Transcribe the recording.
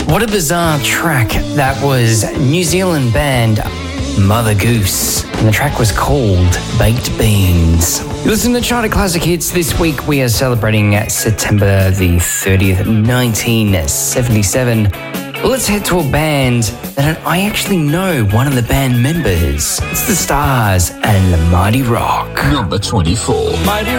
What a bizarre track. That was New Zealand band Mother Goose, and the track was called Baked Beans. You listen to Charter Classic Hits. This week we are celebrating September the 30th, 1977. Well, let's head to a band that I actually know one of the band members. It's the Stars and the Mighty Rock. Number 24. Mighty